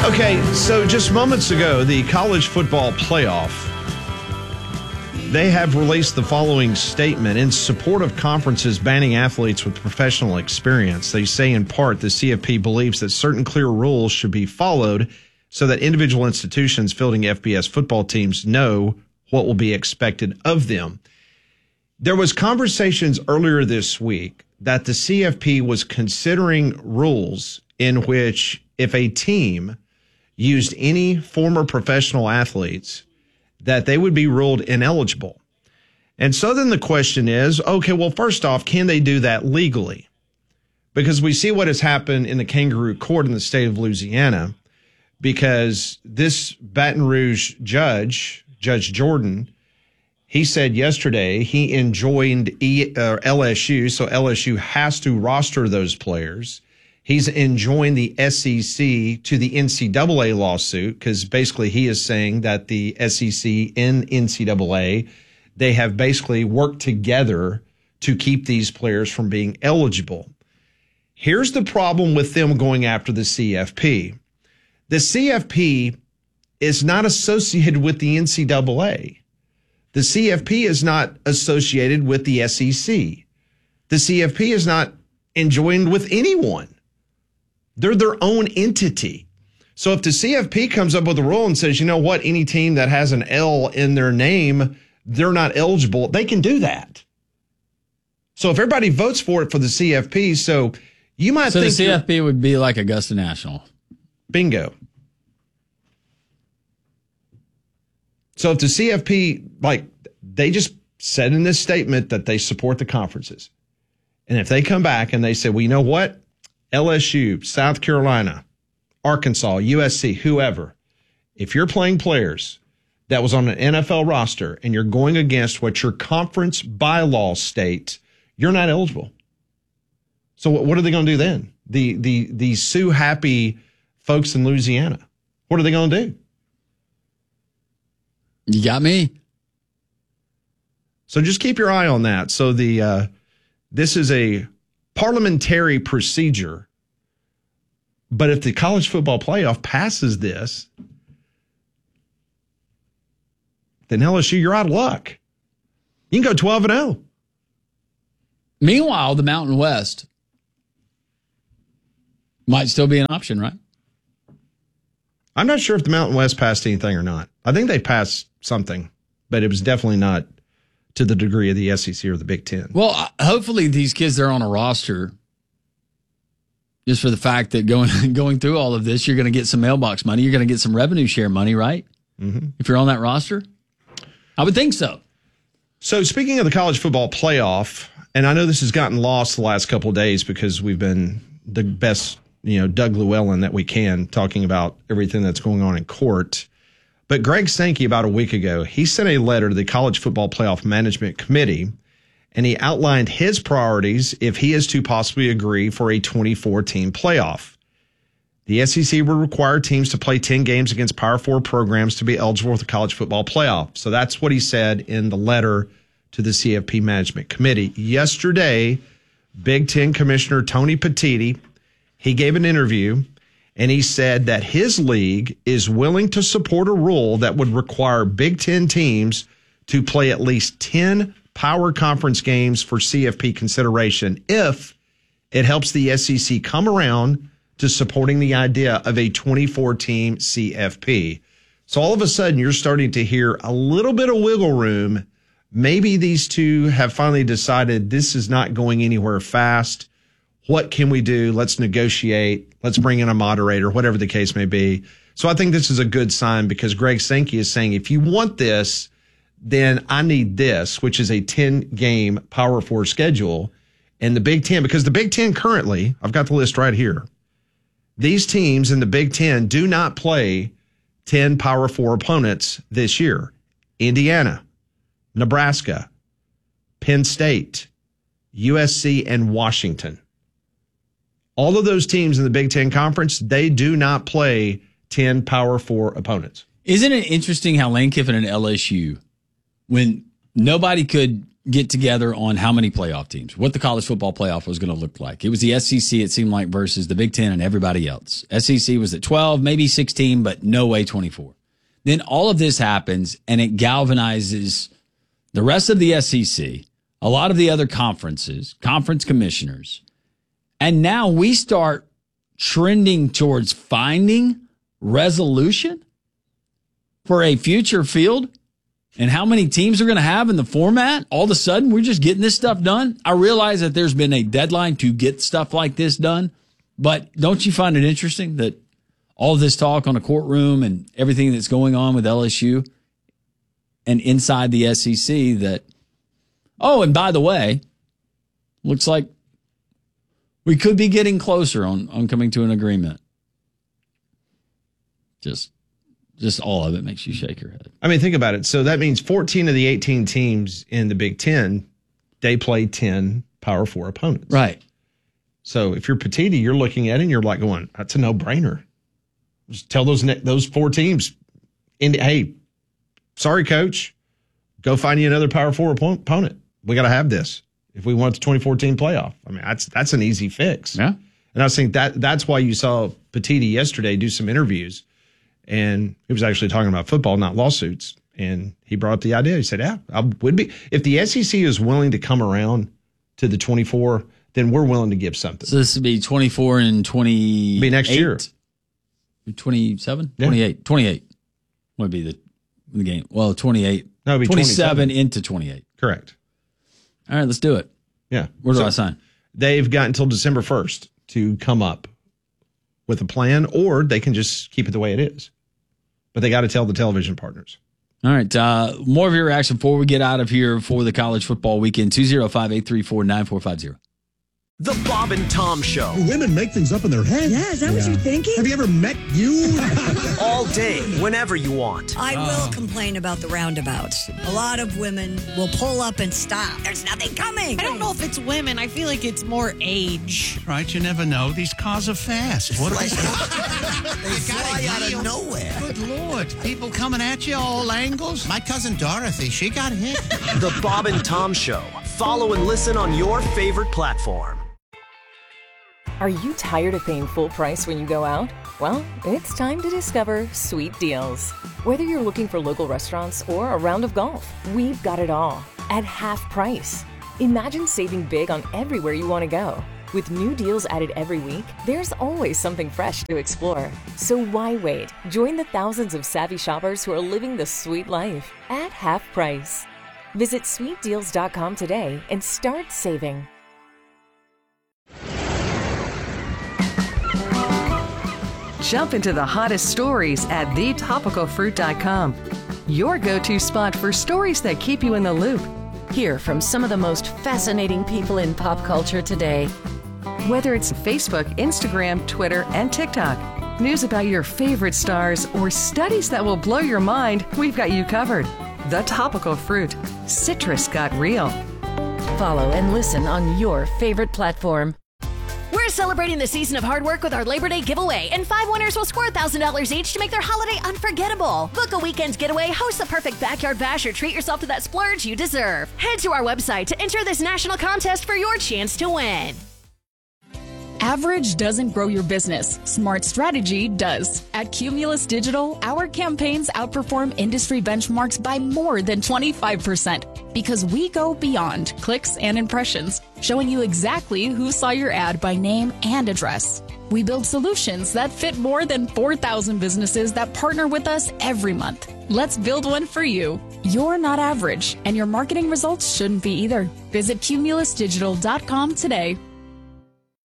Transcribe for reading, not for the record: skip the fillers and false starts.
Okay, so just moments ago, the college football playoff, they have released the following statement in support of conferences banning athletes with professional experience. They say in part the CFP believes that certain clear rules should be followed so that individual institutions fielding FBS football teams know what will be expected of them. There was conversations earlier this week that the CFP was considering rules in which if a team used any former professional athletes, that they would be ruled ineligible. And so then the question is, okay, well, first off, can they do that legally? Because we see what has happened in the kangaroo court in the state of Louisiana, because this Baton Rouge judge, Judge Jordan, he said yesterday he enjoined LSU, so LSU has to roster those players. He's enjoined the SEC to the NCAA lawsuit because basically he is saying that the SEC and NCAA, they have basically worked together to keep these players from being eligible. Here's the problem with them going after the CFP. The CFP is not associated with the NCAA. The CFP is not associated with the SEC. The CFP is not enjoined with anyone. They're their own entity. So if the CFP comes up with a rule and says, you know what, any team that has an L in their name, they're not eligible, they can do that. So if everybody votes for it for the CFP, so you might think the CFP would be like Augusta National. Bingo. So if the CFP, they just said in this statement that they support the conferences. And if they come back and they say, well, you know what? LSU, South Carolina, Arkansas, USC, whoever, if you're playing players that was on an NFL roster and you're going against what your conference bylaws state, you're not eligible. So what are they going to do then? The Sue Happy folks in Louisiana, what are they going to do? You got me. So just keep your eye on that. So this is a parliamentary procedure, but if the college football playoff passes this, then LSU, you're out of luck. You can go 12-0. Meanwhile, the Mountain West might still be an option, right? I'm not sure if the Mountain West passed anything or not. I think they passed something, but it was definitely not to the degree of the SEC or the Big Ten. Well, hopefully these kids that are on a roster, just for the fact that going through all of this, you're going to get some mailbox money. You're going to get some revenue share money, right? Mm-hmm. If you're on that roster? I would think so. So speaking of the college football playoff, and I know this has gotten lost the last couple of days because we've been the best, Doug Llewellyn that we can, talking about everything that's going on in court. But Greg Sankey, about a week ago, he sent a letter to the College Football Playoff Management Committee, and he outlined his priorities if he is to possibly agree for a 24-team playoff. The SEC would require teams to play 10 games against Power 4 programs to be eligible for the College Football Playoff. So that's what he said in the letter to the CFP Management Committee. Yesterday, Big Ten Commissioner Tony Petitti, he gave an interview, and he said that his league is willing to support a rule that would require Big Ten teams to play at least 10 power conference games for CFP consideration if it helps the SEC come around to supporting the idea of a 24-team CFP. So all of a sudden, you're starting to hear a little bit of wiggle room. Maybe these two have finally decided this is not going anywhere fast. What can we do? Let's negotiate. Let's bring in a moderator, whatever the case may be. So I think this is a good sign because Greg Sankey is saying, if you want this, then I need this, which is a 10-game Power 4 schedule. And the Big Ten, because the Big Ten currently, I've got the list right here. These teams in the Big Ten do not play 10 Power 4 opponents this year. Indiana, Nebraska, Penn State, USC, and Washington. All of those teams in the Big Ten Conference, they do not play 10 Power 4 opponents. Isn't it interesting how Lane Kiffin and LSU, when nobody could get together on how many playoff teams, what the college football playoff was going to look like. It was the SEC, it seemed like, versus the Big Ten and everybody else. SEC was at 12, maybe 16, but no way 24. Then all of this happens, and it galvanizes the rest of the SEC, a lot of the other conferences, conference commissioners. And now we start trending towards finding resolution for a future field and how many teams are going to have in the format. All of a sudden, we're just getting this stuff done. I realize that there's been a deadline to get stuff like this done, but don't you find it interesting that all of this talk on the courtroom and everything that's going on with LSU and inside the SEC that, oh, and by the way, looks like we could be getting closer on coming to an agreement. Just all of it makes you shake your head. I mean, think about it. So that means 14 of the 18 teams in the Big Ten, they play 10 Power 4 opponents. Right. So if you're Petiti, you're looking at it and you're like going, that's a no-brainer. Just tell those 4 teams, hey, sorry, coach, go find you another Power 4 opponent. We got to have this if we want the 2014 playoff. I mean, that's an easy fix. Yeah. And I was thinking that's why you saw Petiti yesterday do some interviews, and he was actually talking about football, not lawsuits. And he brought up the idea. He said, yeah, I would be. If the SEC is willing to come around to the 24, then we're willing to give something. So this would be 24 and 20. Be next year. 27? Yeah. 28. 28 would be the game. Well, 28. No, it'd be 27 into 28. Correct. All right, let's do it. Yeah. Where do I sign? They've got until December 1st to come up with a plan, or they can just keep it the way it is. But they got to tell the television partners. All right. More of your reaction before we get out of here for the college football weekend. 205-834-9450. The Bob and Tom Show. Women make things up in their head. Yeah, is that what you're thinking? Have you ever met you? All day, whenever you want. I will complain about the roundabouts. A lot of women will pull up and stop. There's nothing coming. I don't know if it's women. I feel like it's more age. Right, you never know. These cars are fast. What They fly out of nowhere. Good Lord. People coming at you all angles. My cousin Dorothy, she got hit. The Bob and Tom Show. Follow and listen on your favorite platform. Are you tired of paying full price when you go out? Well, it's time to discover Sweet Deals. Whether you're looking for local restaurants or a round of golf, we've got it all at half price. Imagine saving big on everywhere you want to go. With new deals added every week, there's always something fresh to explore. So why wait? Join the thousands of savvy shoppers who are living the sweet life at half price. Visit sweetdeals.com today and start saving. Jump into the hottest stories at thetopicalfruit.com. Your go-to spot for stories that keep you in the loop. Hear from some of the most fascinating people in pop culture today. Whether it's Facebook, Instagram, Twitter, and TikTok, news about your favorite stars, or studies that will blow your mind, we've got you covered. The Topical Fruit. Citrus got real. Follow and listen on your favorite platform. We're celebrating the season of hard work with our Labor Day giveaway, and 5 winners will score $1,000 each to make their holiday unforgettable. Book a weekend's getaway, host the perfect backyard bash, or treat yourself to that splurge you deserve. Head to our website to enter this national contest for your chance to win. Average doesn't grow your business. Smart strategy does. At Cumulus Digital, our campaigns outperform industry benchmarks by more than 25% because we go beyond clicks and impressions, showing you exactly who saw your ad by name and address. We build solutions that fit more than 4,000 businesses that partner with us every month. Let's build one for you. You're not average, and your marketing results shouldn't be either. Visit cumulusdigital.com today.